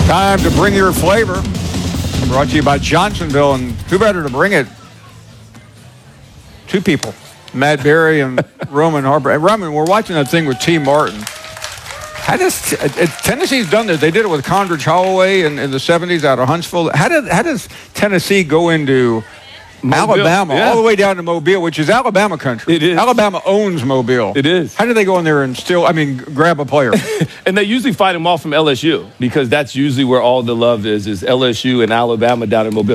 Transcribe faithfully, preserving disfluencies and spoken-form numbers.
Time to bring your flavor. Brought to you by Johnsonville, and who better to bring it? Two people, Matt Berry and Roman Harper. And Roman, we're watching that thing with T. Martin. How does uh, Tennessee's done this? They did it with Condridge Holloway in, in the seventies out of Huntsville. How did how does Tennessee go into Mobile, Alabama, yeah. all the way down to Mobile, which is Alabama country? It is. Alabama owns Mobile. It is. How do they go in there and still, I mean, grab a player? And they usually fight them off from L S U because that's usually where all the love is, is L S U and Alabama down in Mobile.